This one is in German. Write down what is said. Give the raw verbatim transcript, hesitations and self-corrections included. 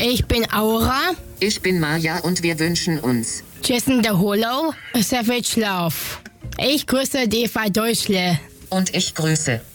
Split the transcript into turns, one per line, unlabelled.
Ich bin Aura.
Ich bin Maja und wir wünschen uns
Jason Derulo, Savage Love. Ich grüße die Verdeuchle.
und ich grüße